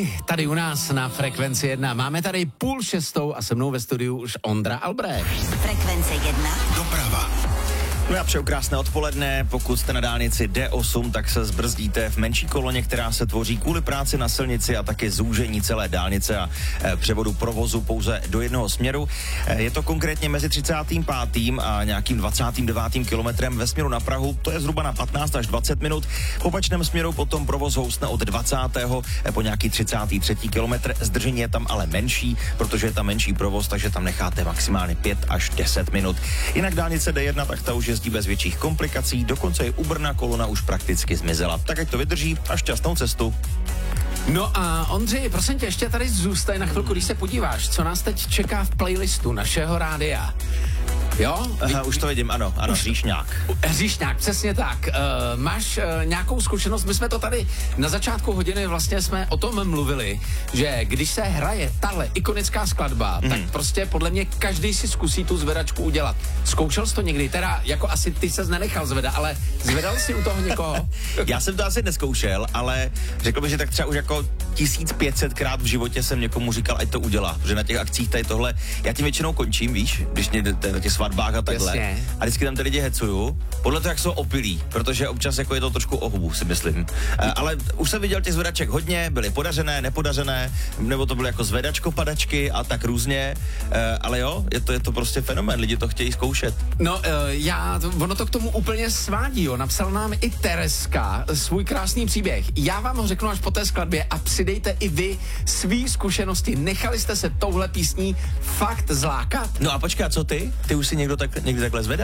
Taky tady u nás na Frekvenci 1. Máme tady 5:30 a se mnou ve studiu už Ondra Albrecht. Frekvence 1. Doprava. No a přeju krásné odpoledne. Pokud jste na dálnici D8, tak se zbrzdíte v menší koloně, která se tvoří kvůli práci na silnici a taky zúžení celé dálnice a převodu provozu pouze do jednoho směru. Je to konkrétně mezi 35. a nějakým 29. kilometrem ve směru na Prahu. To je zhruba na 15 až 20 minut. V opačném směru potom provoz houstne od 20. po nějaký 33. kilometr. Zdržení je tam ale menší, protože je tam menší provoz, takže tam necháte maximálně 5 až 10 minut. Jinak dálnice D1, tak ta už jezdí bez větších komplikací, dokonce i u Brna kolona už prakticky zmizela. Tak ať to vydrží a šťastnou cestu. No a Ondřej, prosím tě, ještě tady zůstaj na chvilku, když se podíváš, co nás teď čeká v playlistu našeho rádia. Jo? Aha, už to vidím, ano, Hříšňák. Hříšňák, přesně tak. Máš nějakou zkušenost? My jsme to tady na začátku hodiny vlastně jsme o tom mluvili, že když se hraje tahle ikonická skladba, tak prostě podle mě každý si zkusí tu zvedačku udělat. Zkoušel jsi to někdy? Teda jako asi ty ses nenechal zvedat, ale zvedal jsi u toho někoho? Já jsem to asi neskoušel, ale řekl bych, že tak třeba už jako 1500krát v životě jsem někomu říkal, ať to udělá, že na těch akcích tady tohle, já tím většinou končím, víš, když mě na těch svatbách a takhle. Jasně. A vždycky tam ty lidi hecuju, podle toho, jak jsou opilí, protože občas jako je to trošku o hubu, si myslím. Ale už jsem viděl těch zvedaček hodně, byly podařené, nepodařené, nebo to byly jako zvedačko padačky a tak různě, ale jo, je to prostě fenomén, lidi to chtějí zkoušet. No, ono to k tomu úplně svádí, jo. Napsal nám i Tereska svůj krásný příběh. Já vám ho řeknu až po té skladbě a přidejte i vy svý zkušenosti. Nechali jste se touhle písní fakt zlákat? No a počkej, co ty? Ty už si někdy takhle zvedal?